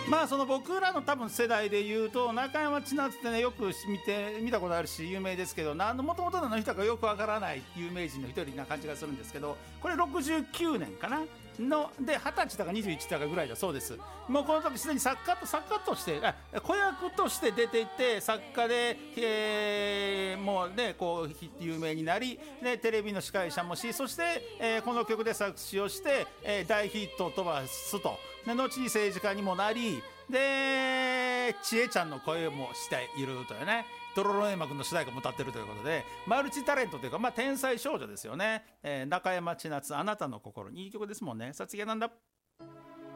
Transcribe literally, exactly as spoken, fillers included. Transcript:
まあその僕らの多分世代で言うと中山千夏ってねよく見て見たことあるし有名ですけど、何の元々の人かよくわからない有名人の一人な感じがするんですけど、これろくじゅうきゅうねんかなのではたちだかにじゅういちだかぐらいだそうです。もうこの時すでに作家と作家としてあ子役として出ていて作家で、えー、もうねこう有名になり、ね、テレビの司会者もし、そして、えー、この曲で作詞をして、えー、大ヒットを飛ばすと、で後に政治家にもなり、で千恵ちゃんの声もしているというね、ドロロネーマ君の主題歌も歌ってるということで、マルチタレントというか、まあ、天才少女ですよね、えー、中山千夏あなたの心に、いい曲ですもんね。さあ次はなんだ。